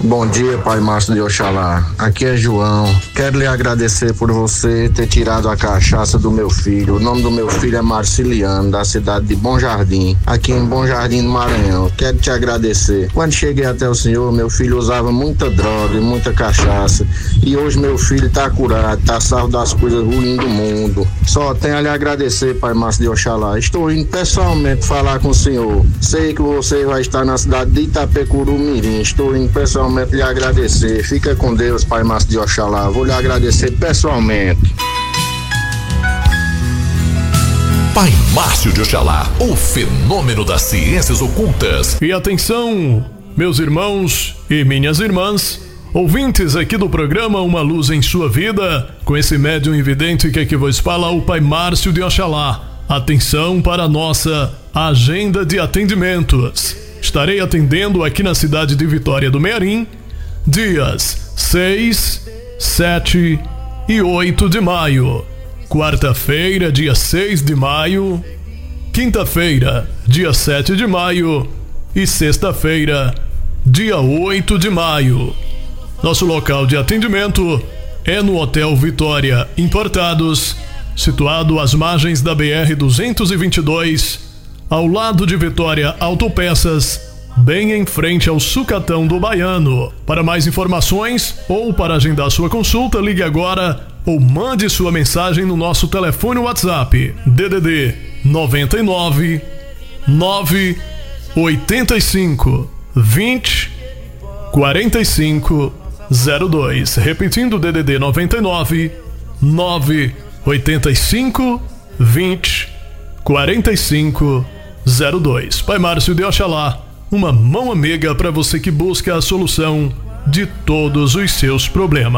Bom dia, Pai Márcio de Oxalá. Aqui é João. Quero lhe agradecer por você ter tirado a cachaça do meu filho. O nome do meu filho é Marciliano, da cidade de Bom Jardim, aqui em Bom Jardim do Maranhão. Quero te agradecer. Quando cheguei até o senhor, meu filho usava muita droga e muita cachaça. E hoje meu filho está curado, está salvo das coisas ruins do mundo. Só tenho a lhe agradecer, Pai Márcio de Oxalá. Estou indo pessoalmente falar com o senhor. Sei que você vai estar na cidade de Itapecuru Mirim. Estou indo pessoalmente lhe agradecer. Fica com Deus, Pai Márcio de Oxalá. Vou lhe agradecer pessoalmente. Pai Márcio de Oxalá, o fenômeno das ciências ocultas. E atenção, meus irmãos e minhas irmãs, ouvintes aqui do programa Uma Luz em Sua Vida, com esse médium invidente que aqui vos fala, o Pai Márcio de Oxalá. Atenção para a nossa agenda de atendimentos. Estarei atendendo aqui na cidade de Vitória do Mearim, dias 6, 7 e 8 de maio. Quarta-feira, dia 6 de maio. Quinta-feira, dia 7 de maio. E sexta-feira, dia 8 de maio. Nosso local de atendimento é no Hotel Vitória Importados, situado às margens da BR-222, ao lado de Vitória Autopeças, bem em frente ao Sucatão do Baiano. Para mais informações ou para agendar sua consulta, ligue agora ou mande sua mensagem no nosso telefone WhatsApp DDD 99 985 20 45 02. Repetindo, DDD 99 985 20 45 02. Pai Márcio de Oxalá, uma mão amiga para você que busca a solução de todos os seus problemas.